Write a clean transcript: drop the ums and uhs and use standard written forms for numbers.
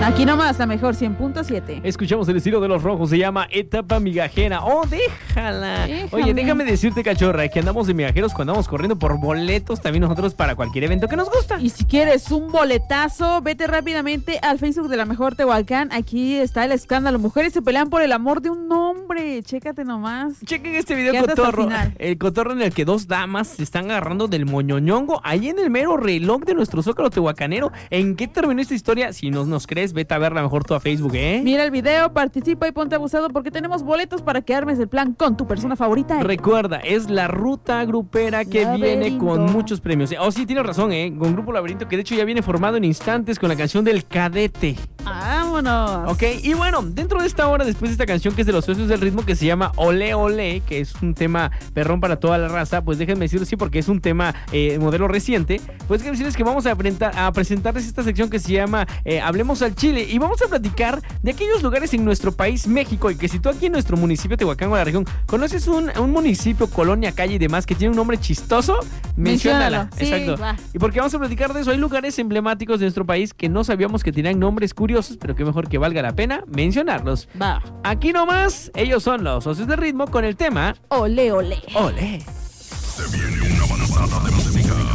Aquí nomás, la mejor 100.7. Escuchamos el estilo de Los Rojos, se llama Etapa Migajera. ¡Oh, déjala! Oye, déjame decirte, cachorra, que andamos de migajeros cuando andamos corriendo por boletos también nosotros para cualquier evento que nos gusta. Y si quieres un boletazo, vete rápidamente al Facebook de La Mejor Tehuacán. Aquí está el escándalo. Mujeres se pelean por el amor de un hombre. Chécate nomás. Chequen este video cotorro. El cotorro en el que dos damas se están agarrando del moñoñongo ahí en el mero reloj de nuestro Zócalo tehuacanero. ¿En qué terminó esta historia? Si no nos crees, vete a verla mejor tú a Facebook, ¿eh? Mira el video, participa y ponte abusado porque tenemos boletos para que armes el plan con tu persona favorita. Recuerda, es la ruta grupera que viene con muchos premios. Oh, sí, tienes razón, con Grupo Laberinto, que de hecho ya viene formado en instantes con la canción del Cadete. ¡Vámonos! Ok, y bueno, dentro de esta hora, después de esta canción que es de los Socios del Ritmo, que se llama Olé Olé, que es un tema perrón para toda la raza, pues déjenme decirlo así porque es un tema modelo reciente, pues déjenme decirles que vamos a presentarles esta sección que se llama Hablemos al Chile, y vamos a platicar de aquellos lugares en nuestro país, México, y que si tú aquí en nuestro municipio Tehuacán o la región conoces un municipio, colonia, calle y demás que tiene un nombre chistoso, menciónala. Sí, exacto. Va. Y porque vamos a platicar de eso, hay lugares emblemáticos de nuestro país que no sabíamos que tenían nombres curiosos, pero que mejor que valga la pena mencionarlos. Va. Aquí nomás, ellos son los Socios del Ritmo con el tema Olé Olé. Olé. Se viene una avanzada de música.